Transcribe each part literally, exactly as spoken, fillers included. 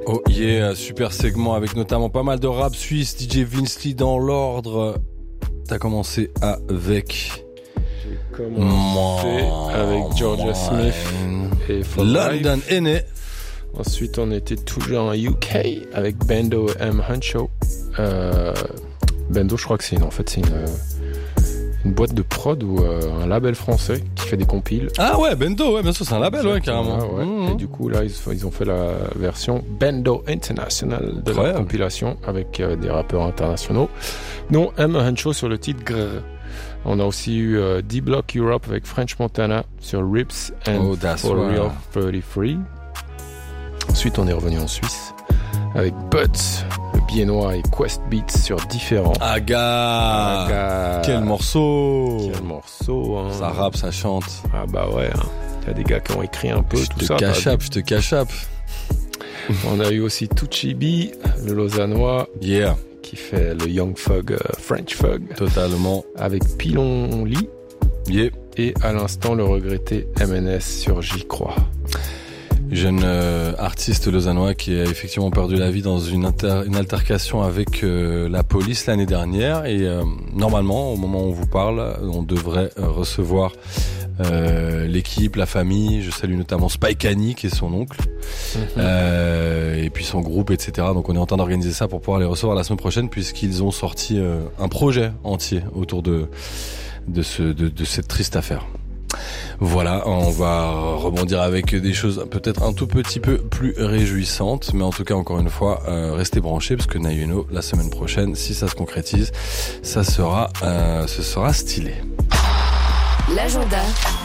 Oh yeah, super segment avec notamment pas mal de rap suisse, D J Vince Lee dans l'ordre. T'as commencé avec... J'ai commencé moi, avec Georgia moi, Smith et London Inné. Ensuite, on était toujours en U K avec Bendo et M. Huncho. Euh, Bendo, je crois que c'est une, en fait, c'est une, une boîte de prod ou euh, un label français qui fait des compiles. Ah ouais, Bendo, ouais, bien sûr, c'est un label, ouais, carrément. Ah ouais. Mmh. Et du coup, là, ils, ils ont fait la version Bendo International de ouais. la compilation avec euh, des rappeurs internationaux, dont M. Huncho sur le titre Grrr. On a aussi eu euh, D-Block Europe avec French Montana sur Rips and oh, For right. Real thirty-three. Ensuite, on est revenu en Suisse avec Buds, le Biennois et Quest Beats sur Différents. Aga, Aga. Quel morceau. Quel morceau, hein. Ça rappe, ça chante. Ah bah ouais, hein. Il y a des gars qui ont écrit un peu je tout te ça. Cachape, je te cachape. On a eu aussi Tuchibi, le Lausannois. Yeah. Qui fait le Young Fug, euh, French Fug. Totalement. Avec Pilon Lee. Yeah. Et à l'instant, le regretté M N S sur J'y crois. Jeune euh, artiste lausannois qui a effectivement perdu la vie dans une, inter- une altercation avec euh, la police l'année dernière. Et euh, normalement, au moment où on vous parle, on devrait euh, recevoir euh, l'équipe, la famille. Je salue notamment Spike Annie, qui est son oncle, mm-hmm. euh, et puis son groupe, et cetera. Donc on est en train d'organiser ça pour pouvoir les recevoir la semaine prochaine, puisqu'ils ont sorti euh, un projet entier autour de, de, ce, de, de cette triste affaire. Voilà, on va rebondir avec des choses peut-être un tout petit peu plus réjouissantes, mais en tout cas, encore une fois, euh, restez branchés parce que Nayuno, la semaine prochaine, si ça se concrétise, ça sera, euh, ce sera stylé. L'agenda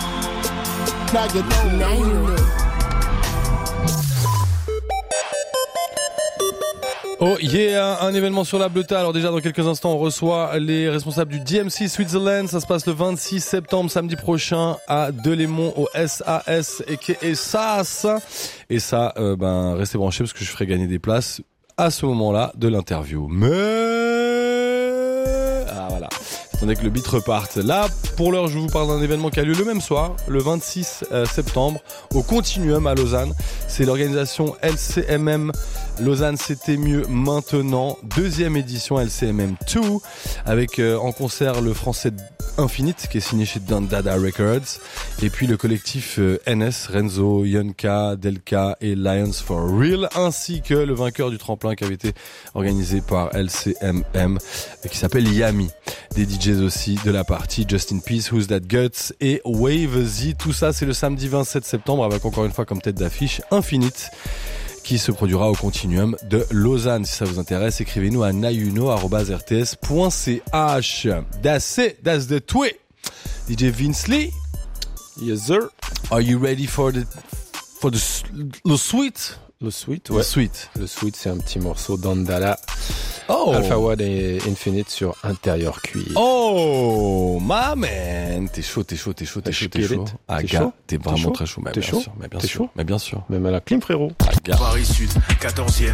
Nayuno. Oh, il y a un événement sur la Bleuta. Alors déjà, dans quelques instants, on reçoit les responsables du D M C Switzerland. Ça se passe le vingt-six septembre, samedi prochain, à Delémont, au S A S et qui est S A S. Et ça, euh, ben, restez branchés parce que je ferai gagner des places à ce moment-là de l'interview. Mais... Ah, voilà. Attendez que le beat reparte. Là, pour l'heure, je vous parle d'un événement qui a lieu le même soir, le vingt-six septembre, au Continuum à Lausanne. C'est l'organisation L C M M Lausanne, c'était mieux maintenant. Deuxième édition L C M M deux, avec euh, en concert le français Infinite, qui est signé chez Dada Records, et puis le collectif euh, N S, Renzo, Yonka, Delka et Lions for Real, ainsi que le vainqueur du tremplin qui avait été organisé par L C M M, qui s'appelle Yami. Des D Js aussi de la partie, Justin Peace, Who's That Guts et Wave Z. Tout ça, c'est le samedi vingt-sept septembre, avec encore une fois comme tête d'affiche Infinite, qui se produira au Continuum de Lausanne. Si ça vous intéresse, écrivez-nous à nayuno arobase r t s point c h. That's it, that's the tweet. D J Vince Lee. Yes sir. Are you ready for the for the le sweet? Le sweet, ouais. Le sweet. Le sweet, c'est un petit morceau d'Andala. Oh. Alpha One et Infinite sur Intérieur Cuir. Oh, my man. T'es chaud, t'es chaud, t'es chaud, t'es chaud, t'es chaud. Ah, gars, t'es vraiment très chaud. Mais bien sûr, mais bien sûr, mais bien sûr. Même à la clim, frérot. Ah, gars. Paris Sud, quatorzième.